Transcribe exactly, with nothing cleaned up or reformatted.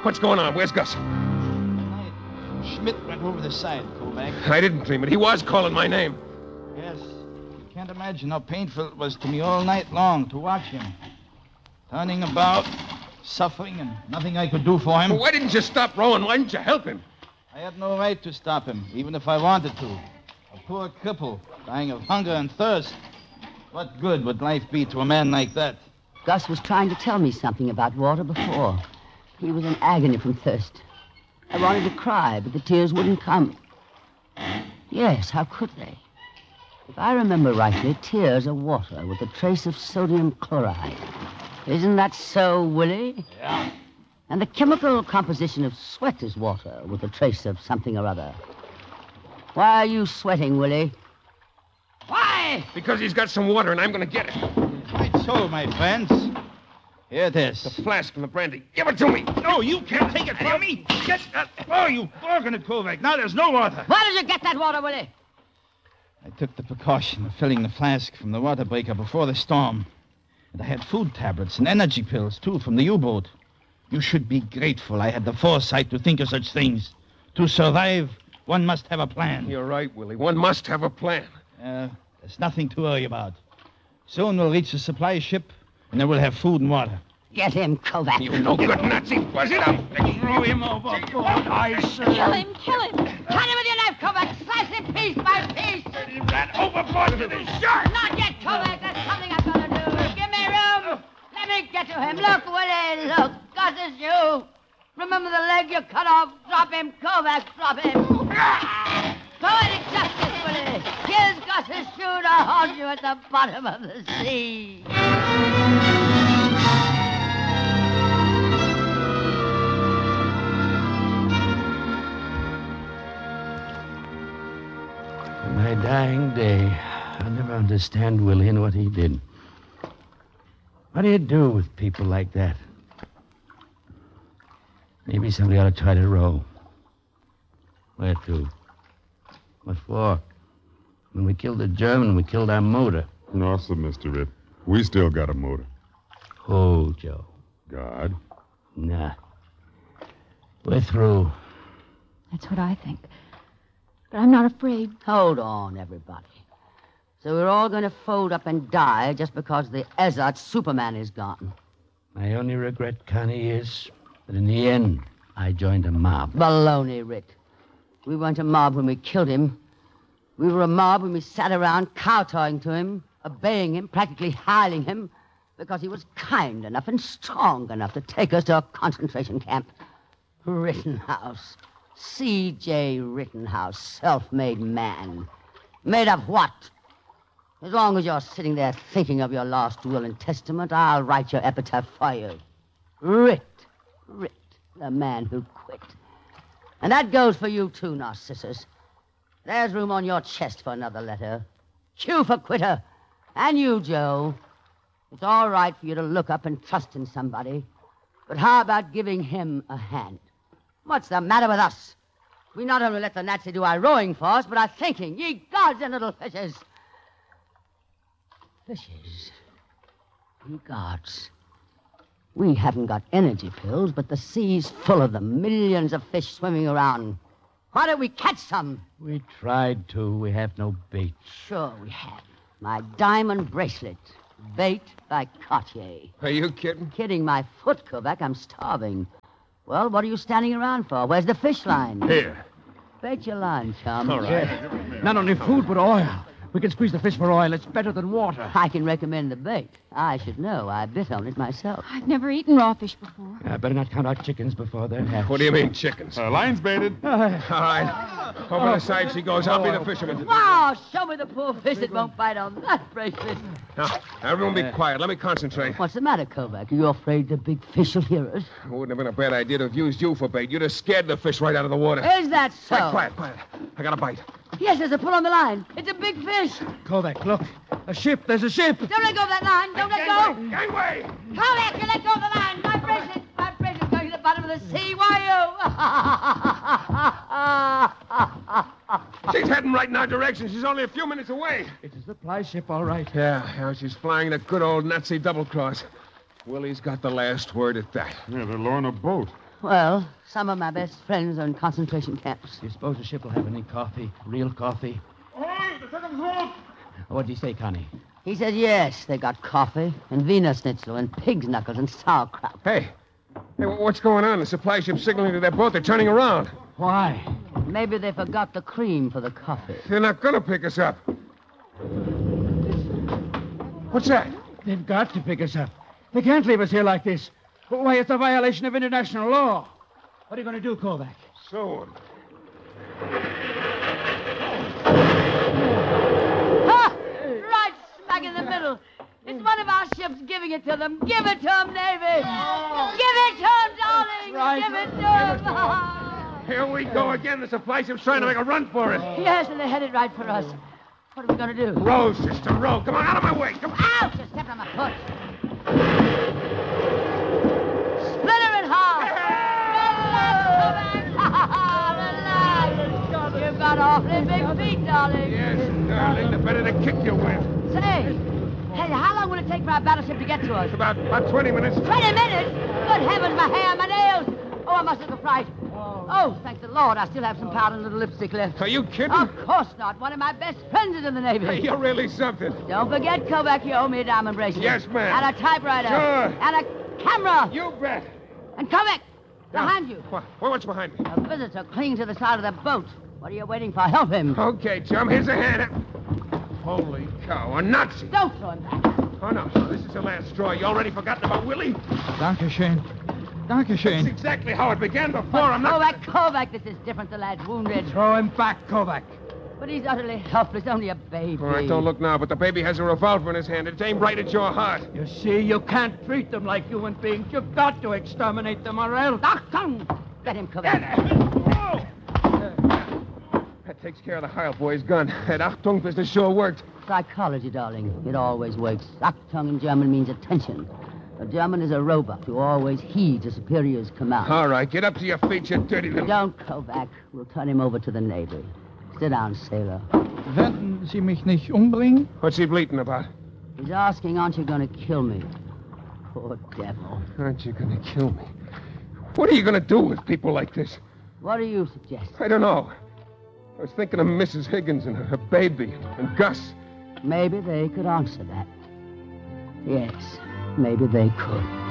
What's going on? Where's Gus? Tonight, Schmidt went over the side, Kovac. I didn't dream it. He was calling my name. Yes. You can't imagine how painful it was to me all night long to watch him. Turning about, suffering, and nothing I could do for him. Well, why didn't you stop rowing? Why didn't you help him? I had no right to stop him, even if I wanted to. A poor cripple, dying of hunger and thirst. What good would life be to a man like that? Gus was trying to tell me something about water before. He was in agony from thirst. I wanted to cry, but the tears wouldn't come. Yes, how could they? If I remember rightly, tears are water with a trace of sodium chloride. Isn't that so, Willie? Yeah. And the chemical composition of sweat is water with a trace of something or other. Why are you sweating, Willie? Why? Because he's got some water and I'm going to get it. Quite so, my friends. Here it is. The flask and the brandy. Give it to me. No, you can't take it from me. Get that. Oh, you bargained it, Kovac. Now there's no water. Where did you get that water, Willie? I took the precaution of filling the flask from the water breaker before the storm. And I had food tablets and energy pills, too, from the U-boat. You should be grateful I had the foresight to think of such things. To survive, one must have a plan. You're right, Willie. One must have a plan. Uh, there's nothing to worry about. Soon we'll reach the supply ship, and then we'll have food and water. Get him, Kovac. You no good Nazi. Buzz it up. Throw him overboard, I say. Kill him, kill him. Cut him with your knife, Kovac. Slice him piece by piece. He ran overboard to the shark. Not yet, Kovac. There's something I've got to do. Give me room. Let me get to him. Look, Willie, look. Gus is you. Remember the leg you cut off? Drop him, Kovac. Drop him. Poetic justice, Willie. Here's Gus's shoe to hold you at the bottom of the sea. In my dying day, I'll never understand Willie and what he did. What do you do with people like that? Maybe somebody ought to try to row. Where to? What for? When we killed the German, we killed our motor. No, sir, Mister Ritt. We still got a motor. Oh, Joe. God. Nah. We're through. That's what I think. But I'm not afraid. Hold on, everybody. So we're all going to fold up and die just because the Ezot Superman is gone. My only regret, Connie, is that in the end, I joined a mob. Baloney, Ritt. We weren't a mob when we killed him. We were a mob when we sat around kowtowing to him, obeying him, practically hiling him, because he was kind enough and strong enough to take us to a concentration camp. Rittenhouse. C J Rittenhouse, self-made man. Made of what? As long as you're sitting there thinking of your last will and testament, I'll write your epitaph for you. Rit. Rit. The man who quit. And that goes for you, too, Narcissus. There's room on your chest for another letter. Q for quitter. And you, Joe. It's all right for you to look up and trust in somebody. But how about giving him a hand? What's the matter with us? We not only let the Nazi do our rowing for us, but our thinking. Ye gods and little fishes. Fishes. Ye gods. We haven't got energy pills, but the sea's full of them. Millions of fish swimming around. Why don't we catch some? We tried to. We have no bait. Sure we have. My diamond bracelet. Bait by Cartier. Are you kidding? Kidding my foot, Kovac. I'm starving. Well, what are you standing around for? Where's the fish line? Here. Bait your line, chum. All right. Not only food, but oil. We can squeeze the fish for oil. It's better than water. I can recommend the bait. I should know. I bit on it myself. I've never eaten raw fish before. I better not count our chickens before they're hatched. What do you mean, chickens? Uh, line's baited. All right. Over the side she goes. I'll be the fisherman. Wow, show me the poor fish that won't bite on that bracelet. Now, everyone be quiet. Let me concentrate. What's the matter, Kovac? Are you afraid the big fish will hear us? It wouldn't have been a bad idea to have used you for bait. You'd have scared the fish right out of the water. Is that so? Quiet, quiet, quiet. I got a bite. Yes, there's a pull on the line. It's a big fish. Kovac, look. A ship. There's a ship. Don't let go of that line. Don't let go. Gangway! Kovac, you let go of the line. My bracelet. My bracelet's going to the bottom of the sea. Why you? She's heading right in our direction. She's only a few minutes away. It's a supply ship, all right. Yeah, yeah, she's flying the good old Nazi double cross. Willie's got the last word at that. Yeah, they're lowering a boat. Well, some of my best friends are in concentration camps. Do you suppose the ship will have any coffee? Real coffee? What'd you say, Connie? He said yes, they got coffee and Wiener Schnitzel and pig's knuckles and sauerkraut. Hey. Hey, what's going on? The supply ship's signaling to their boat. They're turning around. Why? Maybe they forgot the cream for the coffee. They're not going to pick us up. What's that? They've got to pick us up. They can't leave us here like this. Why, it's a violation of international law. What are you going to do, Kovac? So, Ha! Right smack in the middle. It's one of our ships giving it to them. Give it to them, Navy. Give it to them, darling. Right. Give it to them. here we go again. The supply ship's trying to make a run for it. Yes, and they're headed right for us. What are we going to do? Row, sister, row. Come on, out of my way. Come on. Ouch! You stepped on my foot. Splinter and half. Relax, Kovac. You've got awfully big feet, darling. Yes, darling. The better to kick you with. Say, hey, how long will it take for our battleship to get to us? About, about twenty minutes. Twenty minutes? Good heavens, my hair, my nails. Oh, I must look a fright. Oh, thank the Lord, I still have some powder and a little lipstick left. Are you kidding? Of course not. One of my best friends is in the Navy. Hey, you're really something. Don't forget, Kovac, you owe me a diamond bracelet. Yes, ma'am. And a typewriter. Sure. And a camera. You bet. And Kovac, behind you. What? What's behind me? A visitor clinging to the side of the boat. What are you waiting for? Help him. Okay, chum, here's a hand. Holy cow, a Nazi. Don't throw him back. Oh, no, this is the last straw. You already forgotten about Willie? Dankeschön. That's Dankeschön. exactly how it began before. I'm not... Kovac, Kovac, this is different. The lad's wounded. Throw him back, Kovac. But he's utterly helpless, only a baby. All right, don't look now, but the baby has a revolver in his hand. It's aimed right at your heart. You see, you can't treat them like human beings. You've got to exterminate them or else. Achtung! Get him, Kovac. That takes care of the Heil boy's gun. That Achtung business sure worked. Psychology, darling. It always works. Achtung in German means attention. A German is a robot who always heeds a superior's command. All right, get up to your feet, you dirty little... Don't, Kovac. We'll turn him over to the Navy. Sit down, sailor. Werden Sie mich nicht umbringen? What's he bleating about? He's asking, aren't you going to kill me? Poor devil. Aren't you going to kill me? What are you going to do with people like this? What do you suggest? I don't know. I was thinking of Missus Higgins and her, her baby and Gus. Maybe they could answer that. Yes, maybe they could.